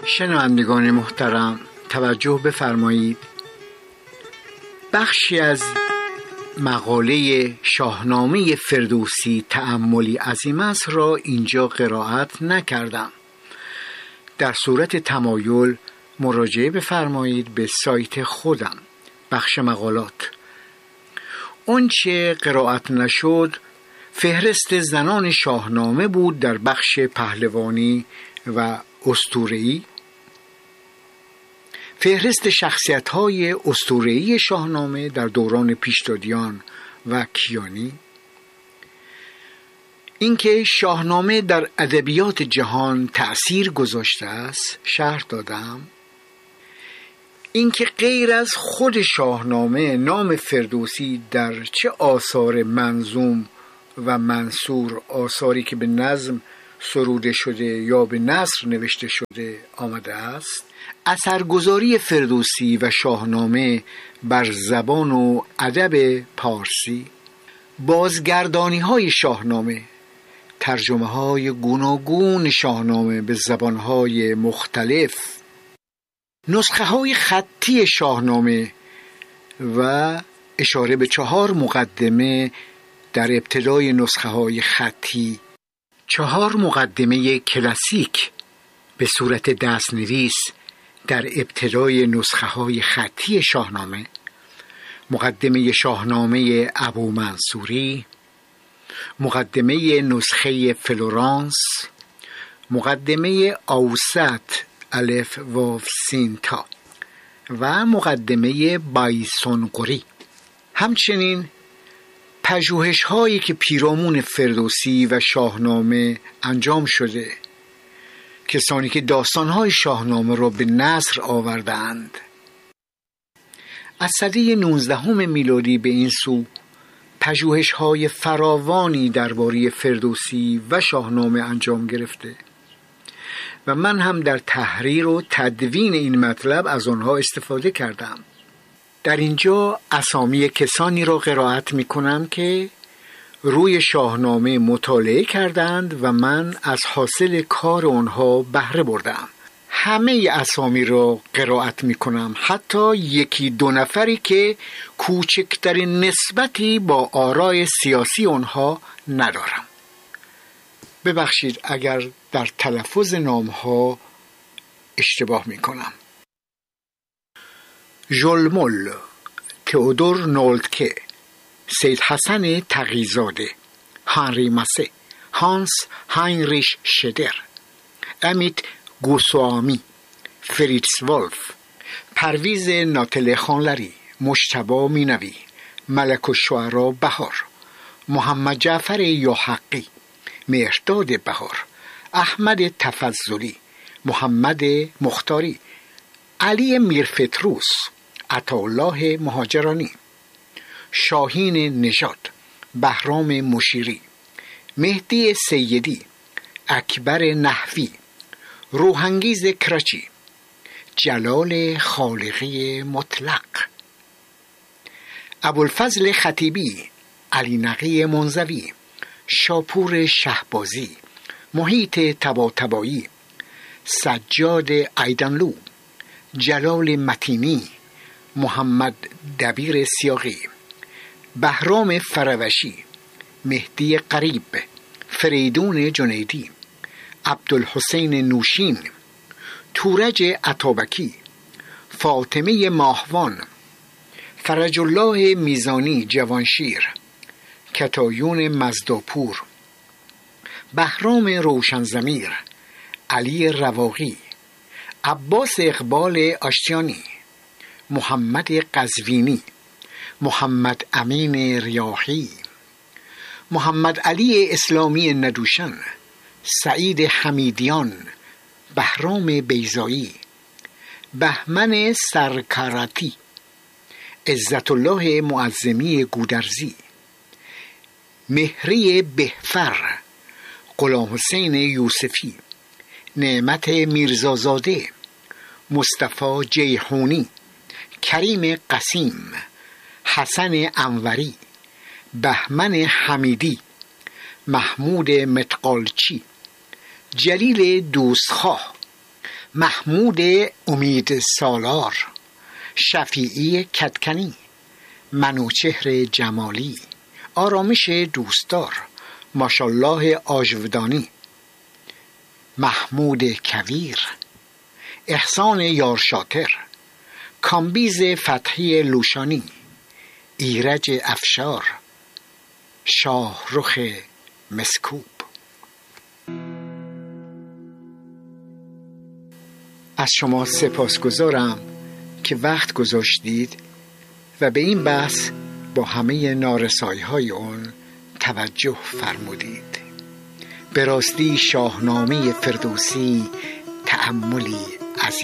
شنوندگان محترم توجه بفرمایید. بخشی از مقاله شاهنامه فردوسی تأملی عظیم است را اینجا قرائت نکردم. در صورت تمایل مراجعه بفرمایید به سایت خودم، بخش مقالات. اون چه قرائت نشد فهرست زنان شاهنامه بود در بخش پهلوانی و اسطوره‌ای. فهرست شخصیت‌های اسطوره‌ای شاهنامه در دوران پیشدادیان و کیانی. اینکه شاهنامه در ادبیات جهان تأثیر گذاشته است شرح دادم. اینکه غیر از خود شاهنامه نام فردوسی در چه آثار منظوم و منثور، آثاری که به نظم سروده شده یا به نثر نوشته شده آمده است، اثرگذاری فردوسی و شاهنامه بر زبان و ادب پارسی، بازگردانی های شاهنامه، ترجمه های گوناگون شاهنامه به زبان های مختلف، نسخه های خطی شاهنامه و اشاره به 4 مقدمه در ابتدای نسخه های خطی، 4 مقدمه کلاسیک به صورت دست‌نویس در ابتدای نسخه های خطی شاهنامه، مقدمه شاهنامه ابو منصوری، مقدمه نسخه فلورانس، مقدمه اوسط الف واو سین تا و مقدمه بایسونقری. همچنین پژوهش هایی که پیرامون فردوسی و شاهنامه انجام شده، کسانی که داستان های شاهنامه را به نثر آوردند. از سده 19 میلادی به این سو پژوهش های فراوانی درباره فردوسی و شاهنامه انجام گرفته و من هم در تحریر و تدوین این مطلب از آنها استفاده کردم. در اینجا اسامی کسانی را قرائت می کنم که روی شاهنامه مطالعه کردند و من از حاصل کار آنها بهره بردم. همه اسامی را قرائت می کنم، حتی 1-2 نفری که کوچکترین نسبتی با آرای سیاسی آنها ندارم. ببخشید اگر در تلفظ نامها اشتباه می کنم. ژولمول، تئودور نولتکه، سید حسن تقی‌زاده، هنری ماسه، هانس هاینریش شدر، امیت گوسوامی، فریتز ولف، پرویز ناتل خانلری، مجتبی مینوی، ملک الشعرا بهار، محمد جعفر یحقی، مهرداد بهار، احمد تفضلی، محمد مختاری، علی میرفتروس، عطاالله مهاجرانی، شاهین نژاد، بهرام مشیری، مهدی سیدی، اکبر نحوی، روحانگیز کرچی، جلال خالقی مطلق، ابوالفضل خطیبی، علی نقی منزوی، شاپور شهبازی، محیط طباطبایی، سجاد ایدنلو، جلال متینی، محمد دبیر سیاقی، بهرام فروشی، مهدی قریب، فریدون جنیدی، عبدالحسین نوشین، تورج عطابکی، فاطمه ماهوان، فرج الله میزانی جوانشیر، کتایون مزداپور، بهرام روشنضمیر، علی رواقی، عباس اقبال آشتیانی، محمد قزوینی، محمد امین ریاحی، محمد علی اسلامی ندوشن، سعید حمیدیان، بهرام بیضایی، بهمن سرکارتی، عزت الله معظمی گودرزی، مهری بهفر، غلام حسین یوسفی، نعمت میرزازاده، مصطفی جیحونی، کریم قسیم، حسن انوری، بهمن حمیدی، محمود متقالچی، جلیل دوستخواه، محمود امید سالار، شفیعی کدکنی، منوچهر جمالی، آرامش دوستدار، ماشالله آژودانی، محمود کویر، احسان یارشاتر، کامبیز فتحی لوشانی، ایرج افشار، شاهرخ مسکوب. از شما سپاسگزارم که وقت گذاشتید و به این بحث با همه نارسایی‌های آن توجه فرمودید. به راستی شاهنامه فردوسی تأملی